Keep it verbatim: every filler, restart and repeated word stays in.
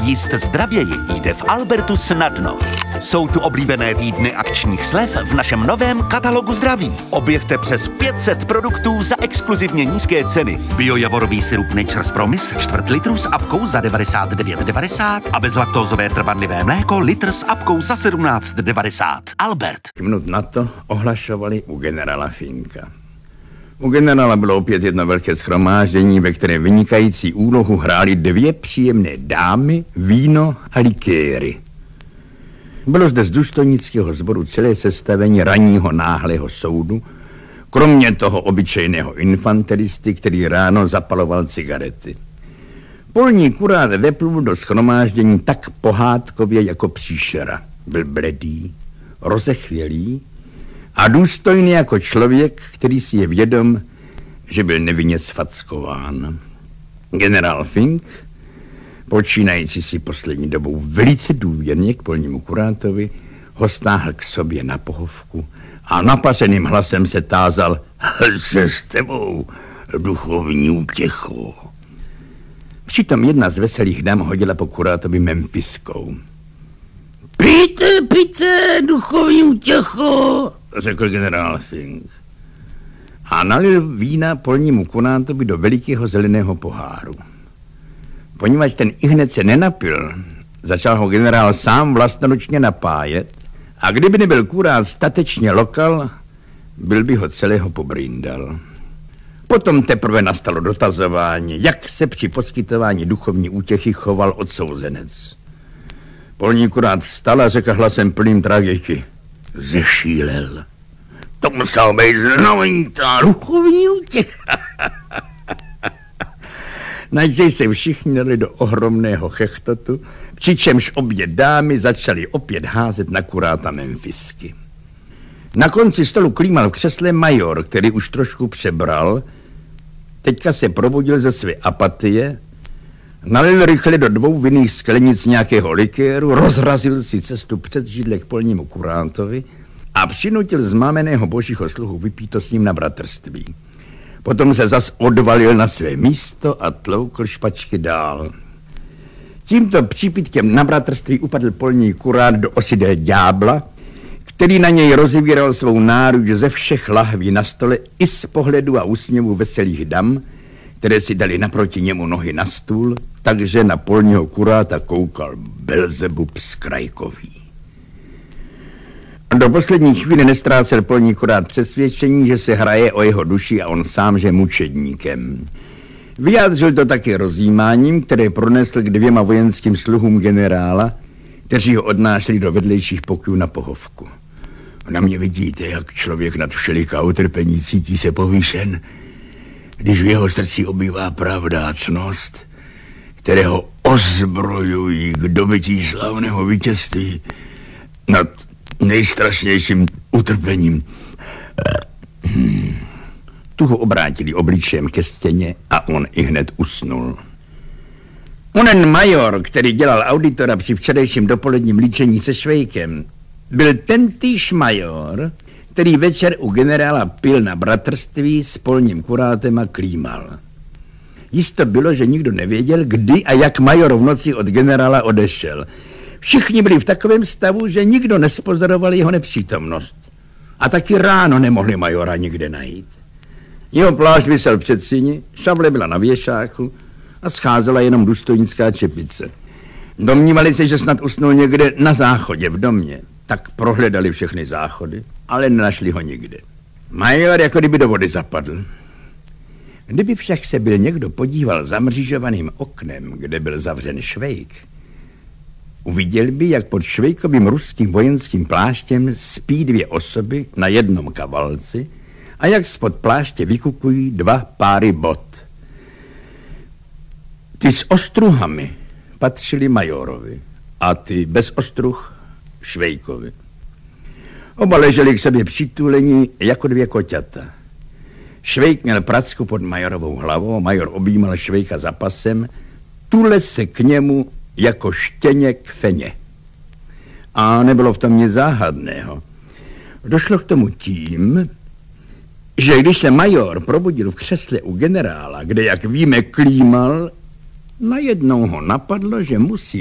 Jíst zdravěji jde v Albertu snadno. Jsou tu oblíbené týdny akčních slev v našem novém katalogu zdraví. Objevte přes pět set produktů za exkluzivně nízké ceny. Biojavorový sirup Nature's Promise čtvrt litru s apkou za devadesát devět devadesát a bezlaktózové trvanlivé mléko litr s apkou za sedmnáct devadesát. Albert. Minut na to ohlašovali u generála Finka. U generála bylo opět jedno velké shromáždění, ve kterém vynikající úlohu hrály dvě příjemné dámy, víno a likéry. Bylo zde z důstojnického sboru celé sestavení ranního náhlého soudu, kromě toho obyčejného infanteristy, který ráno zapaloval cigarety. Polní kurát veplul do shromáždění tak pohádkově jako příšera. Byl bledý, rozechvělý a důstojný jako člověk, který si je vědom, že byl nevinně sfackován. Generál Fink, počínající si poslední dobou velice důvěrně k polnímu kurátovi, ho stáhl k sobě na pohovku a napaseným hlasem se tázal: se s tebou, duchovní útěcho. Přitom jedna z veselých dam hodila po kurátovi memfiskou. Pijte, pijte, duchovní útěcho, řekl generál Fink. A nalil vína polnímu kurátovi do velikého zeleného poháru. Poněvadž ten ihned se nenapil, začal ho generál sám vlastnoručně napájet a kdyby nebyl kurát statečně lokal, byl by ho celého pobrindal. Potom teprve nastalo dotazování, jak se při poskytování duchovní útěchy choval odsouzenec. Polní kurát vstal a řekl hlasem plným tragiky: zešílel. To musel být znamenitá duchovní útěcha. Najdej se všichni dali do ohromného chechtotu, přičemž obě dámy začaly opět házet na kuráta memfisky. Na konci stolu klímal v křesle major, který už trošku přebral, teďka se probudil ze své apatie, nalil rychle do dvou vinných sklenic nějakého likéru, rozrazil si cestu před židle k polnímu kurátovi a přinutil zmámeného božího sluhu vypít to s ním na bratrství. Potom se zas odvalil na své místo a tloukl špačky dál. Tímto přípitkem na bratrství upadl polní kurát do osidel ďábla, který na něj rozevíral svou náruč ze všech lahví na stole i z pohledu a úsměvu veselých dam, které si dali naproti němu nohy na stůl, takže na polního kuráta koukal Belzebub Skrajkový. Do poslední chvíli nestrácel polní kurát přesvědčení, že se hraje o jeho duši a on sám, že mučedníkem. Vyjádřil to také rozjímáním, které pronesl k dvěma vojenským sluhům generála, kteří ho odnášeli do vedlejších pokojů na pohovku. Na mě vidíte, jak člověk nad všeliká utrpení cítí se povýšen, když v jeho srdci obývá pravda a ctnost, které ho ozbrojují k dobytí slavného vítězství nad nejstrašnějším utrpením. Tu ho obrátili obličejem ke stěně a on ihned usnul. Onen major, který dělal auditora při včerejším dopoledním líčení se Švejkem, byl tentýž major, který večer u generála pil na bratrství s polním kurátem a klímal. Jisto bylo, že nikdo nevěděl, kdy a jak major v noci od generála odešel. Všichni byli v takovém stavu, že nikdo nespozoroval jeho nepřítomnost. A taky ráno nemohli majora nikde najít. Jeho plášť visel před síni, šavle byla na věšáku a scházela jenom důstojnická čepice. Domnívali se, že snad usnul někde na záchodě v domě. Tak prohledali všechny záchody, ale nenašli ho nikde. Major jako kdyby do vody zapadl. Kdyby však se byl někdo podíval zamřížovaným oknem, kde byl zavřen Švejk, uviděl by, jak pod Švejkovým ruským vojenským pláštěm spí dvě osoby na jednom kavalci a jak spod pláště vykukují dva páry bot. Ty s ostruhami patřili majorovi a ty bez ostruh Švejkovi. Oba leželi k sobě přitulení jako dvě koťata. Švejk měl pracku pod majorovou hlavou, major objímal Švejka za pasem, tule se k němu jako štěně k feně. A nebylo v tom nic záhadného. Došlo k tomu tím, že když se major probudil v křesle u generála, kde, jak víme, klímal, najednou ho napadlo, že musí